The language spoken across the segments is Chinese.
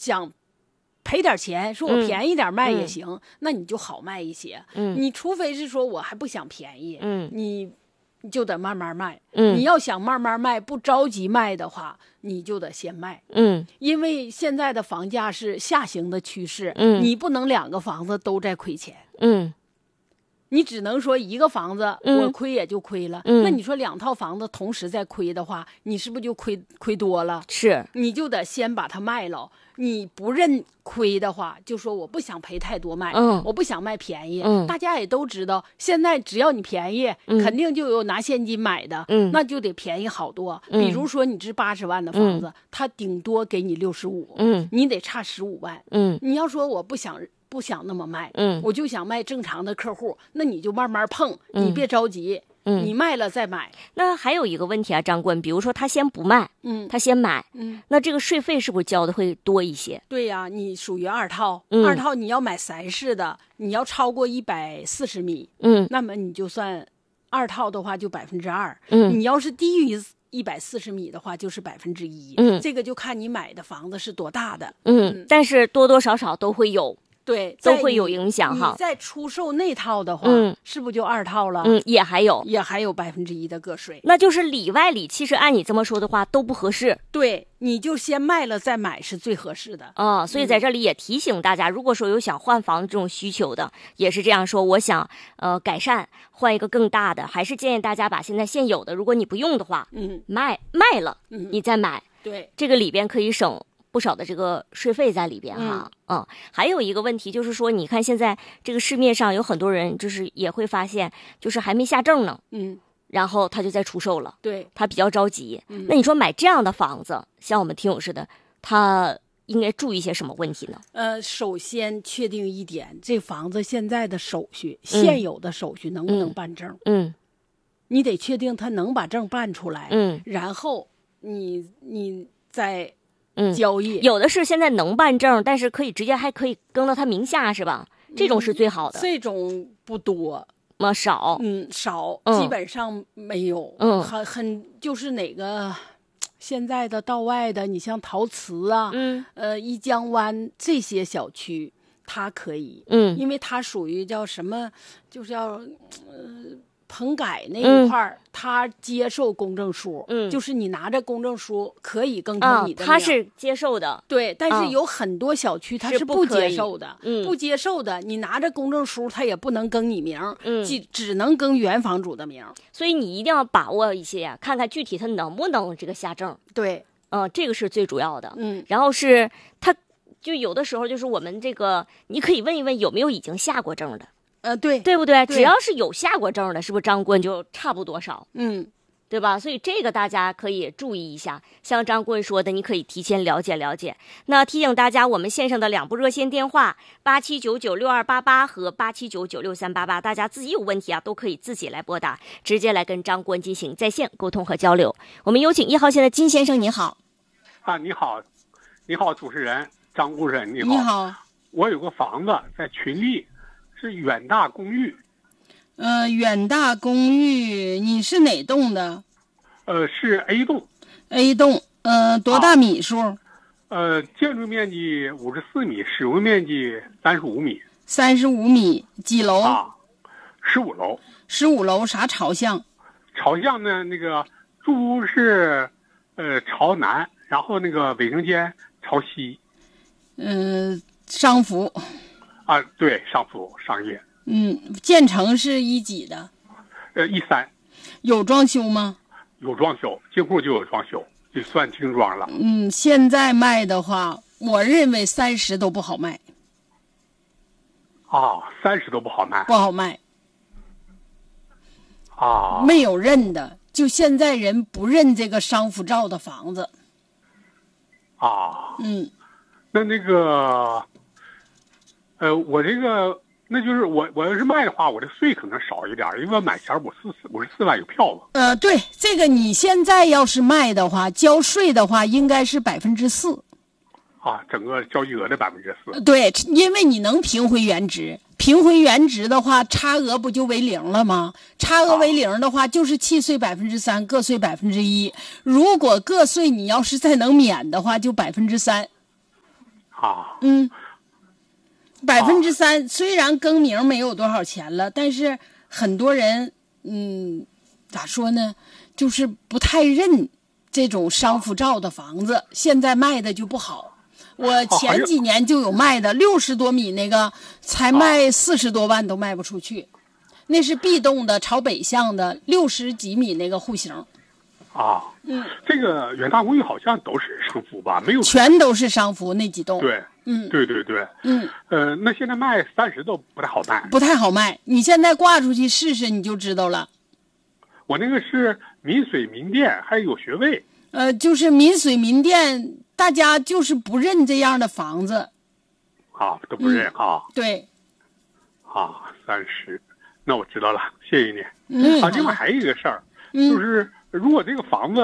想赔点钱，说我便宜点卖也行，那你就好卖一些。你除非是说我还不想便宜，你就得慢慢卖。你要想慢慢卖，不着急卖的话，你就得先卖。因为现在的房价是下行的趋势，你不能2个房子都在亏钱。你只能说一个房子我亏也就亏了，那你说2套房子同时在亏的话，你是不是就亏多了？ 是， 你就得先把它卖了。你不认亏的话，就说我不想赔太多卖，我不想卖便宜。大家也都知道，现在只要你便宜，肯定就有拿现金买的，那就得便宜好多。比如说你这80万的房子，他顶多给你65，你得差15万。你要说我不想那么卖，我就想卖正常的客户，那你就慢慢碰，你别着急。你卖了再买。 那还有一个问题啊，张棍，比如说他先不卖，他先买，那这个税费是不是交的会多一些？ 对呀，你属于2套，2套你要买3室的，你要超过140米，那么你就算2套的话就2%，你要是低于140米的话就是1%，这个就看你买的房子是多大的， 但是多多少少都会有。 对， 都会有影响哈。 你再出售那套的话，是不是就2套了？ 也还有 1%的个税。 那就是里外里，其实按你这么说的话都不合适。 对，你就先卖了再买是最合适的。 所以在这里也提醒大家，如果说有想换房这种需求的，也是这样说，我想改善，换一个更大的，还是建议大家把现有的，如果你不用的话，卖了，你再买。 对， 这个里边可以省不少的这个税费在里边哈。还有一个问题就是说，你看现在这个市面上有很多人就是也会发现，就是还没下证呢，然后他就在出售了， 对， 他比较着急。那你说买这样的房子，像我们听友似的，他应该注意一些什么问题呢？ 首先确定一点，这房子现在的手续，现有的手续能不能办证？你得确定他能把证办出来，然后你再交易。 有的是现在能办证，但是还可以更到他名下，是吧？这种是最好的。 这种不多吗？少， 少，基本上没有。很就是哪个现在的道外的，你像陶瓷啊，一江湾这些小区，它可以，因为它属于叫什么，就是要棚改那一块儿，他接受公证书，就是你拿着公证书可以更成你的名， 他是接受的， 对，但是有很多小区他是不接受的，不接受的，你拿着公证书他也不能更你名，只能更原房主的名， 所以你一定要把握一些，看看具体他能不能这个下证， 对， 这个是最主要的，然后是他就有的时候就是我们这个，你可以问一问有没有已经下过证的。对不对？只要是有下过证的，是不是张棍就差不多少？对吧？所以这个大家可以注意一下。像张棍说的，你可以提前了解。那提醒大家，我们线上的2部热线电话87996288和87996388，大家自己有问题啊，都可以自己来拨打，直接来跟张棍进行在线沟通和交流。我们有请1号线的金先生，你好。 你好，主持人张顾人，你好。 你好， 我有个房子在群力。是远大公寓， 远大公寓，你是哪栋的？ 是 A 栋。 A 栋，多大米数？ 建筑面积54米，使用面积35米。 35米，几楼 ？15楼。 15楼啥朝向？ 朝向呢？那个住屋是朝南，然后那个卫生间朝西。 商服。 对，商服商业。 建成是1几的 ？13。 有装修吗？ 有装修，进户就有装修，就算精装了。 现在卖的话，我认为30都不好卖。 30都不好卖。 不好卖。没有认的，就现在人不认这个商服照的房子。 那个。我这个那就是我要是卖的话，我这税可能少一点，因为我买前54万有票子。 对，这个你现在要是卖的话，交税的话应该是4%。 整个交易额的4%。 对，因为你能平回原值，平回原值的话，差额不就为0了吗？差额为0的话，就是契税3%，个税1%。如果个税你要是再能免的话，就3%。 啊 ，3%，虽然更名没有多少钱了，但是很多人咋说呢，就是不太认这种商服照的房子，现在卖的就不好。我前几年就有卖的60多米那个，才卖40多万都卖不出去。那是 B 栋的朝北向的60几米那个户型。 这个远大公寓好像都是商服吧？没有， 全都是商服那几栋。 对，对，那现在卖30都不太好卖， 不太好卖。你现在挂出去试试，你就知道了。 我那个是民水民电，还有学位。 就是民水民电，大家就是不认这样的房子。 都不认对。 30，那我知道了，谢谢你。另外还有一个事儿，就是如果这个房子，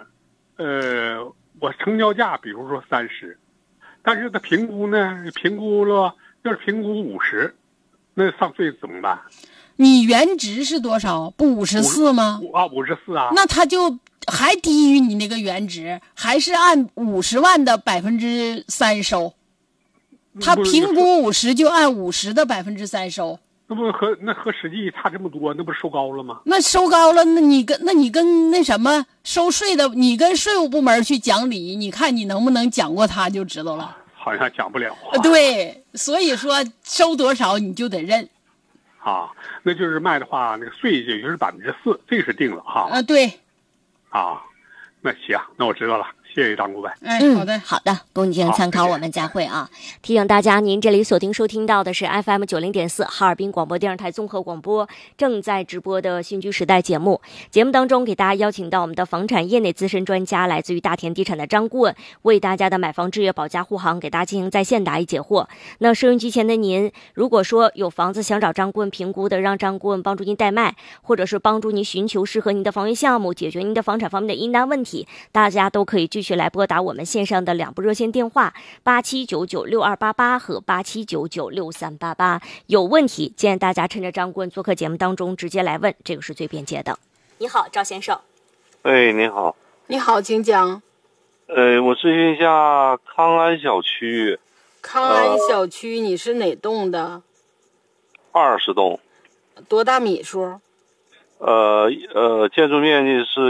我成交价比如说30，但是他评估呢，评估了要是评估50，那上税怎么办？ 你原值是多少？不54吗 ？54啊。 那他就还低于你那个原值，还是按50万的3%收。他评估50就按50的3%收。 那不和实际差这么多，那不是收高了吗？ 那收高了，那你跟那什么收税的，你跟税务部门去讲理，你看你能不能讲过他就知道了。 好像讲不了。 对，所以说收多少你就得认。 那就是卖的话，那个税也就是4%，这个是定了哈。 对。 那行，那我知道了。谢谢张顾问。 好的， 供您参考，我们再会啊！提醒大家，您这里锁定收听到的是 FM90.4哈尔滨广播电视台综合广播正在直播的新居时代节目。节目当中给大家邀请到我们的房产业内资深专家，来自于大田地产的张顾问，为大家的买房置业保驾护航，给大家进行在线答疑解惑。那收音机前的您，如果说有房子想找张顾问评估的，让张顾问帮助您代卖，或者是帮助您寻求适合您的房源项目，解决您的房产方面的疑难问题，大家都可以继续来拨打我们线上的2部热线电话87996288和87996388。有问题建议大家趁着张顾问做客节目当中直接来问，这个是最便捷的。你好，赵先生。 你好。 你好，请讲。 我咨询一下康安小区。 康安小区你是哪栋的 ？20栋。 多大米数？ 建筑面积是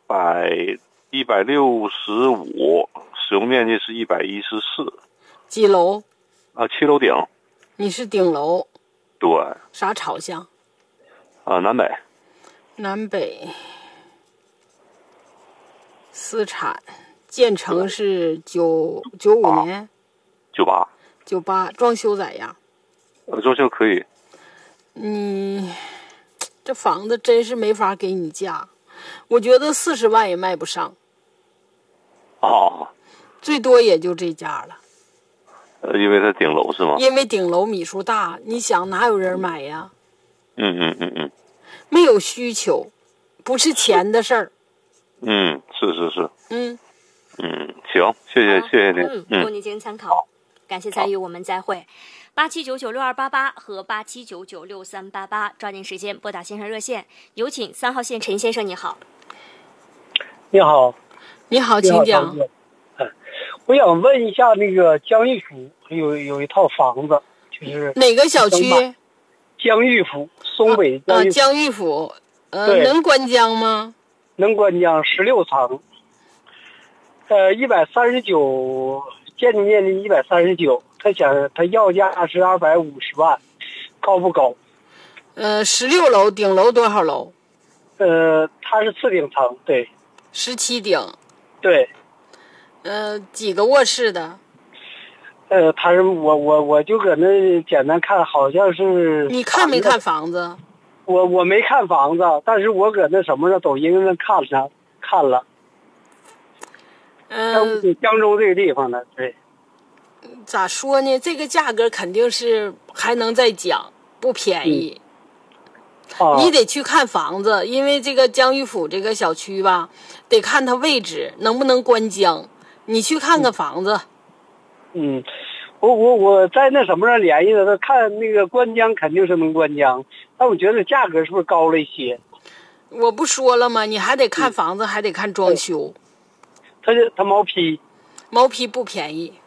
165，使用面积是114。 几楼 ？7楼顶。 你是顶楼？ 对。 啥朝向？ 南北。 南北。私产，建成是95年。98。装修咋样？ 装修可以。 这房子真是没法给你价，我觉得40万也卖不上。最多也就这价了。 因为它顶楼是吗？ 因为顶楼米数大，你想哪有人买呀？ 没有需求，不是钱的事儿。 是。 行， 谢谢您。 供您进行参考。感谢参与，我们再会。87996288和87996388，抓紧时间拨打线上热线。有请3号线陈先生，你好。 你好， 请讲。 我想问一下，那个江玉府有一套房子，就是哪个小区？ 江玉府，松北江玉府。能观江吗？ 能观江，16层。139，建筑面积139，他要价是250万，高不高 ？16楼，顶楼多少楼？ 它是4顶层，对。 17顶。 对。 几个卧室的？ 他是我就搁那简单看，好像是。 你看没看房子？ 我没看房子，但是我搁那什么上抖音上看了。江州这个地方的，对。 咋说呢？这个价格肯定是还能再讲，不便宜。你得去看房子，因为这个江玉府这个小区吧，得看它位置能不能观江。你去看看房子。 我在那什么上联系他看那个观江肯定是能观江，但我觉得价格是不是高了一些？ 我不说了吗？你还得看房子，还得看装修。 他毛坯不便宜。